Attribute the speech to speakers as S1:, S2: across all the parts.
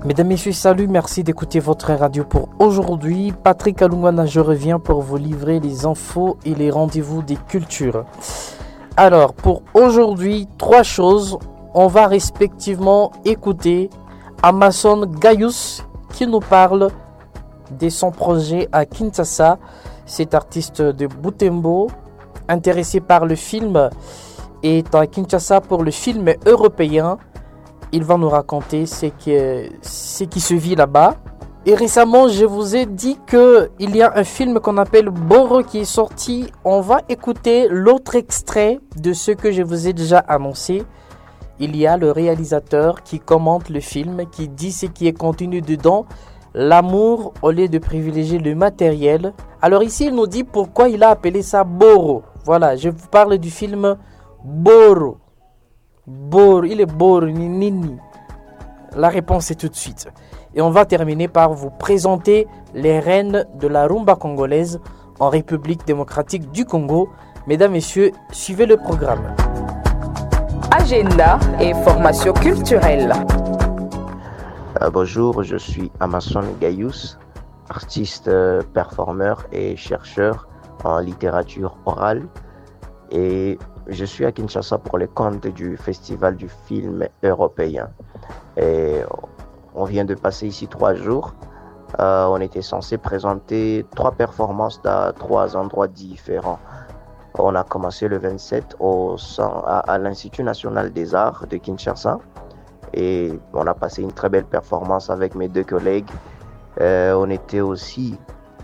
S1: Mesdames, Messieurs, salut, merci d'écouter votre radio pour aujourd'hui. Patrick Alungwana, je reviens pour vous livrer les infos et les rendez-vous des cultures. Alors, pour aujourd'hui, 3 choses. On va respectivement écouter Amason Gayus qui nous parle de son projet à Kinshasa. Cet artiste de Butembo, intéressé par le film, est à Kinshasa pour le film européen. Il va nous raconter ce qui se vit là-bas. Et récemment, je vous ai dit qu'il y a un film qu'on appelle Boro qui est sorti. On va écouter l'autre extrait de ce que je vous ai déjà annoncé. Il y a le réalisateur qui commente le film, qui dit ce qui est contenu dedans. L'amour au lieu de privilégier le matériel. Alors ici, il nous dit pourquoi il a appelé ça Boro. Voilà, je vous parle du film Boro. Boro, il est Boro, Nini. La réponse est tout de suite. Et on va terminer par vous présenter les reines de la rumba congolaise en République démocratique du Congo. Mesdames, Messieurs, suivez le programme.
S2: Agenda et formation culturelle.
S3: Bonjour, je suis Amason Gayus, artiste, performeur et chercheur en littérature orale. Et je suis à Kinshasa pour les comptes du Festival du film européen. Et on vient de passer ici 3 jours. On était censé présenter 3 performances dans 3 endroits différents. On a commencé le 27 à l'Institut national des arts de Kinshasa. Et on a passé une très belle performance avec mes 2 collègues. On était aussi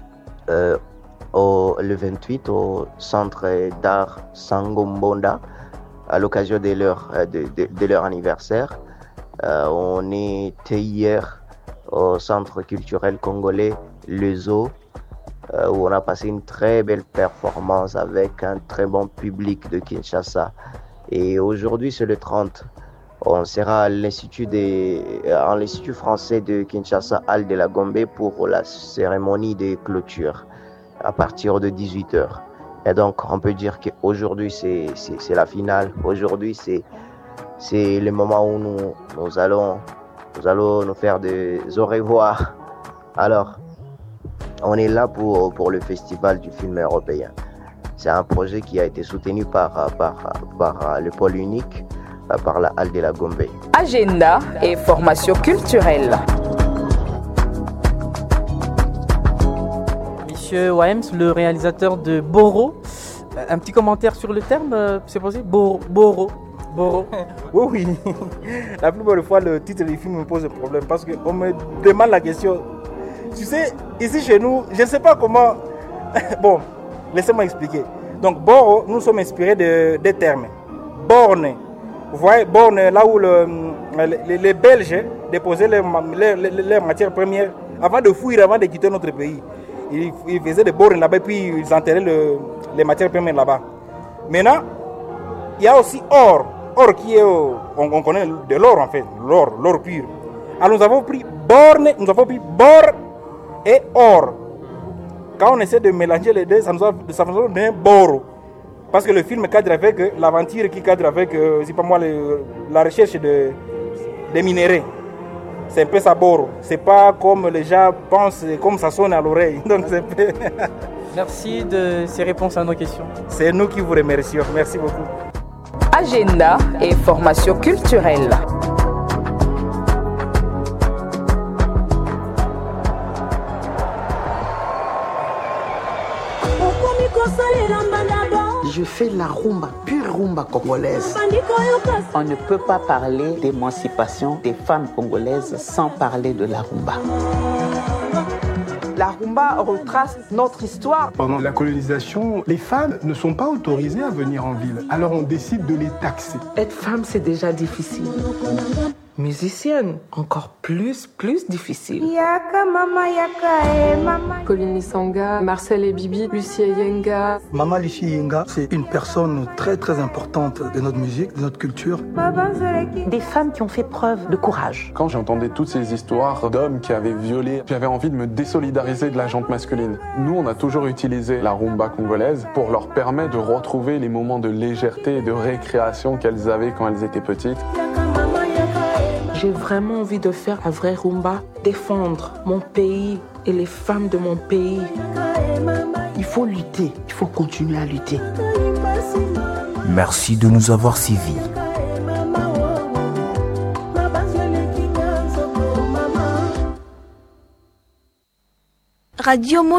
S3: le 28 au centre d'art Sangombonda à l'occasion de leur anniversaire. On était hier au centre culturel congolais Le Zoo où on a passé une très belle performance avec un très bon public de Kinshasa. Et aujourd'hui c'est le 30. On sera à l'Institut français de Kinshasa, Halle de la Gombe, pour la cérémonie de clôture à partir de 18h. Et donc, on peut dire qu'aujourd'hui, c'est la finale. Aujourd'hui, c'est le moment où nous allons nous faire des au revoir. Alors, on est là pour le Festival du film européen. C'est un projet qui a été soutenu par le pôle unique, par la Halle de la Gombe.
S2: Agenda et formation culturelle.
S1: Monsieur Waems, le réalisateur de Boro, un petit commentaire sur le terme, c'est possible? Boro.
S4: Oui. La plupart des fois, le titre du film me pose problème parce qu'on me demande la question. Tu sais, ici chez nous, je ne sais pas comment... Bon, laissez-moi expliquer. Donc, Boro, nous sommes inspirés des termes. Borne. Vous voyez, borne, là où les Belges déposaient leurs matières premières avant de fuir, avant de quitter notre pays. Ils faisaient des bornes là-bas et puis ils enterraient les matières premières là-bas. Maintenant, il y a aussi or. Or qui est, on connaît de l'or en fait, l'or pur. Alors nous avons pris borne, nous avons pris bord et or. Quand on essaie de mélanger les deux, ça nous donne boro. Parce que le film cadre avec l'aventure qui cadre avec, c'est pas moi, la recherche des minéraux. C'est un peu ça, boro. C'est pas comme les gens pensent, comme ça sonne à l'oreille. Donc c'est un peu...
S1: Merci de ces réponses à nos questions.
S4: C'est nous qui vous remercions. Merci beaucoup.
S2: Agenda et formation culturelle.
S5: Je fais la rumba, pure rumba congolaise.
S6: On ne peut pas parler d'émancipation des femmes congolaises sans parler de la rumba.
S7: La rumba retrace notre histoire.
S8: Pendant la colonisation, les femmes ne sont pas autorisées à venir en ville. Alors on décide de les taxer.
S5: Être femme, c'est déjà difficile. Musicienne, encore plus difficile.
S9: Pauline Lissanga, Marcel et Bibi, Lucie Yenga.
S10: Mama Lucie Yenga, c'est une personne très importante de notre musique, de notre culture.
S6: Des femmes qui ont fait preuve de courage.
S11: Quand j'entendais toutes ces histoires d'hommes qui avaient violé, j'avais envie de me désolidariser de la gente masculine. Nous, on a toujours utilisé la rumba congolaise pour leur permettre de retrouver les moments de légèreté et de récréation qu'elles avaient quand elles étaient petites.
S5: J'ai vraiment envie de faire la vraie rumba, défendre mon pays et les femmes de mon pays.
S12: Il faut lutter, il faut continuer à lutter.
S13: Merci de nous avoir suivis.
S14: Radio